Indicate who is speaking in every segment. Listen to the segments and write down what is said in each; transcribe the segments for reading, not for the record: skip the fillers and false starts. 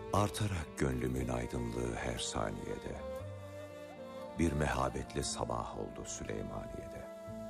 Speaker 1: Artarak gönlümün aydınlığı her saniyede, bir mehabetli sabah oldu Süleymaniye'de.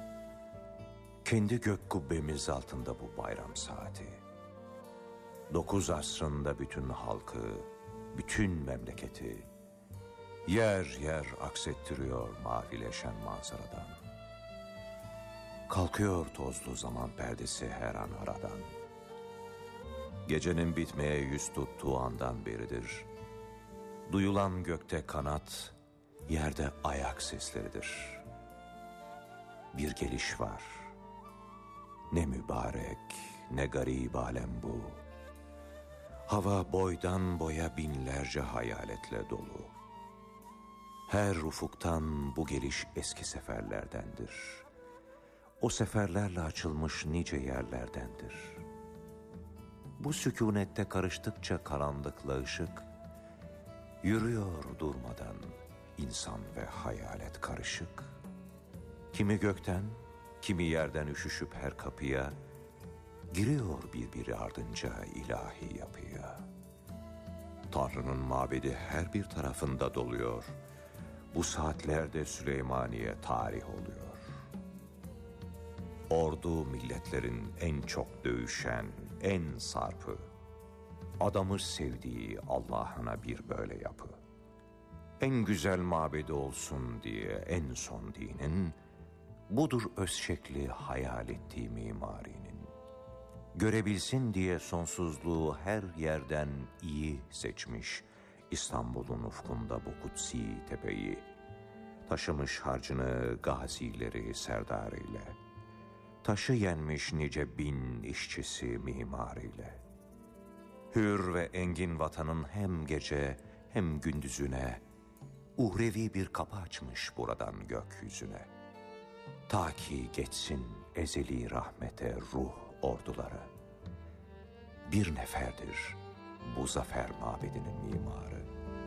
Speaker 1: Kendi gök kubbemiz altında bu bayram saati, 9 asrında bütün halkı, bütün memleketi, yer yer aksettiriyor mavileşen manzaradan. Kalkıyor tozlu zaman perdesi her an aradan. Gecenin bitmeye yüz tuttuğu andan beridir, duyulan gökte kanat, yerde ayak sesleridir. Bir geliş var, ne mübarek, ne garip alem bu. Hava boydan boya binlerce hayaletle dolu. Her ufuktan bu geliş eski seferlerdendir. O seferlerle açılmış nice yerlerdendir. Bu sükunette karıştıkça karanlıkla ışık, yürüyor durmadan insan ve hayalet karışık. Kimi gökten, kimi yerden üşüşüp her kapıya, giriyor birbiri ardınca ilahi yapıya. Tanrı'nın mabedi her bir tarafında doluyor. Bu saatlerde Süleymaniye tarih oluyor. Ordu milletlerin en çok dövüşen, en sarpı, adamı sevdiği Allah'ına bir böyle yapı. En güzel mabedi olsun diye en son dinin, budur öz şekli hayal ettiği mimarinin. Görebilsin diye sonsuzluğu her yerden iyi seçmiş, İstanbul'un ufkunda bu kutsi tepeyi, taşımış harcını gazileri serdarıyla, taşı yenmiş nice bin işçisi mimariyle. Hür ve engin vatanın hem gece hem gündüzüne, uhrevi bir kapı açmış buradan gökyüzüne. Ta ki geçsin ezeli rahmete ruh orduları. Bir neferdir bu zafer mabedinin mimarı.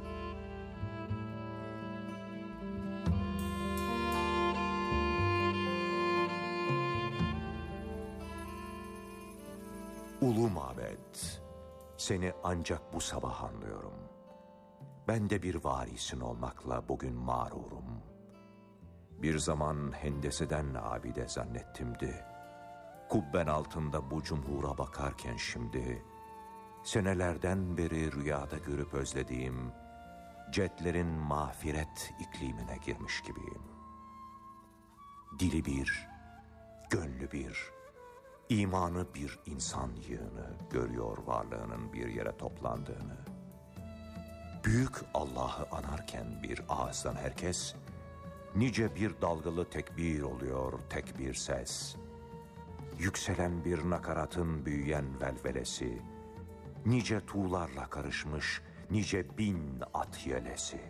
Speaker 1: Ulu mabet, seni ancak bu sabah anlıyorum. Ben de bir varisin olmakla bugün mağrurum. Bir zaman hendeseden abide zannettimdi. Kubben altında bu cumhura bakarken şimdi, senelerden beri rüyada görüp özlediğim cetlerin mağfiret iklimine girmiş gibiyim. Dili bir, gönlü bir, imanı bir insan yığını görüyor varlığının bir yere toplandığını. Büyük Allah'ı anarken bir ağızdan herkes, nice bir dalgalı tekbir oluyor tek bir ses. Yükselen bir nakaratın büyüyen velvelesi, nice tuğlarla karışmış nice bin at yelesi.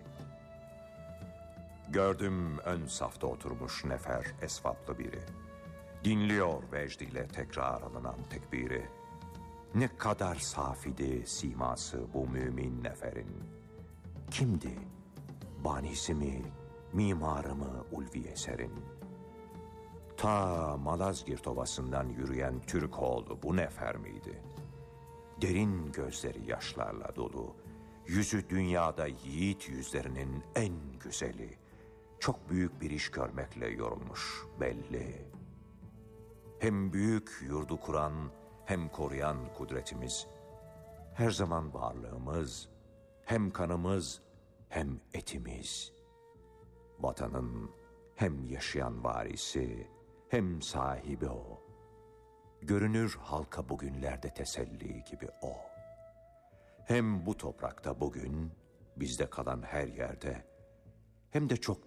Speaker 1: Gördüm ön safta oturmuş nefer esvaplı biri, dinliyor vecdiyle tekrar alınan tekbiri. Ne kadar safidi siması bu mümin neferin. Kimdi? Banisi mi, mimarı mı ulvi eserin? Ta Malazgirt Ovası'ndan yürüyen Türk oğlu bu nefer miydi? Derin gözleri yaşlarla dolu, yüzü dünyada yiğit yüzlerinin en güzeli, çok büyük bir iş görmekle yorulmuş belli. Hem büyük yurdu kuran, hem koruyan kudretimiz, her zaman varlığımız, hem kanımız, hem etimiz. Vatanın hem yaşayan varisi, hem sahibi o. Görünür halka bugünlerde teselli gibi o. Hem bu toprakta bugün, bizde kalan her yerde, hem de çok